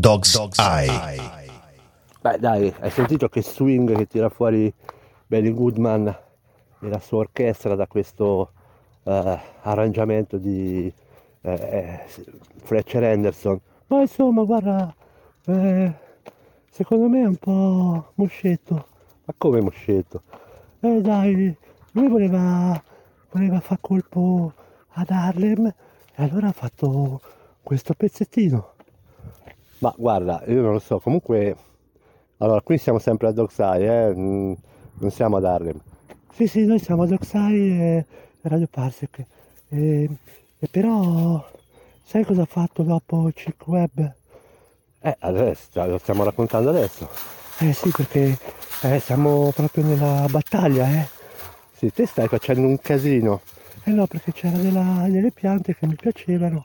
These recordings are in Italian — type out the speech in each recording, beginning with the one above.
Dog's Eye. Beh dai, hai sentito che swing che tira fuori Benny Goodman e la sua orchestra da questo arrangiamento di Fletcher Henderson? Ma insomma, guarda, secondo me è un po' moscetto. Ma come moscetto? Dai, lui voleva far colpo ad Harlem e allora ha fatto questo pezzettino. Ma guarda, io non lo so, comunque, allora qui siamo sempre a Dog's Eye, non siamo ad Harlem. Sì, sì, noi siamo a Dog's Eye e Radio Parsec. E però, sai cosa ha fatto dopo Chick Webb? Adesso, lo stiamo raccontando adesso. Sì, perché siamo proprio nella battaglia, eh. Sì, te stai facendo un casino. No, perché c'era delle piante che mi piacevano.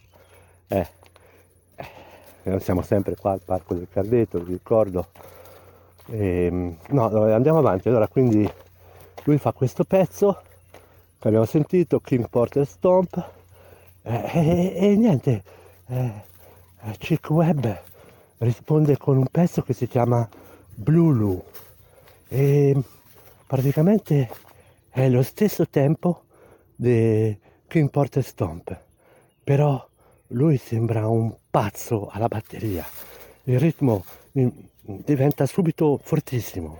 Siamo sempre qua al Parco del Cardeto, vi ricordo. No, andiamo avanti. Allora, quindi lui fa questo pezzo che abbiamo sentito, King Porter Stomp, e niente, Chick Webb risponde con un pezzo che si chiama Blue e praticamente è lo stesso tempo di King Porter Stomp, però lui sembra un pazzo alla batteria, il ritmo diventa subito fortissimo.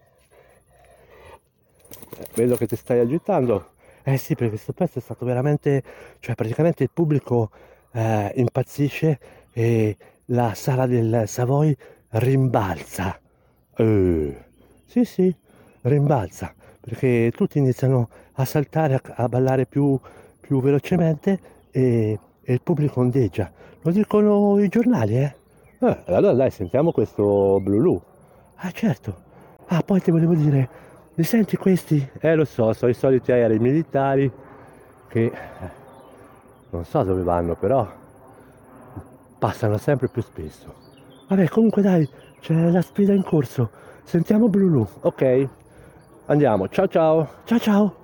Vedo che ti stai agitando. Sì, perché questo pezzo è stato veramente, cioè praticamente il pubblico impazzisce e la sala del Savoy rimbalza. Sì, sì, rimbalza, perché tutti iniziano a saltare, a ballare più velocemente e il pubblico ondeggia. Lo dicono i giornali, eh? Allora dai, sentiamo questo Blue. Ah, certo. Ah, poi ti volevo dire, li senti questi? Lo so, sono i soliti aerei militari che non so dove vanno, però passano sempre più spesso. Vabbè, comunque dai, c'è la sfida in corso. Sentiamo Blue. Ok, andiamo. Ciao ciao. Ciao ciao.